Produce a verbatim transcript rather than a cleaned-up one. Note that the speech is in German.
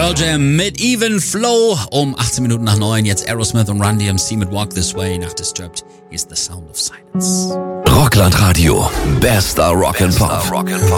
Pearl Jam mit Even Flow um achtzehn Minuten nach neun. Jetzt Aerosmith und Run D M C mit Walk This Way nach Disturbed. Here's the Sound of Silence. Rockland Radio. Bester Rock and Pop.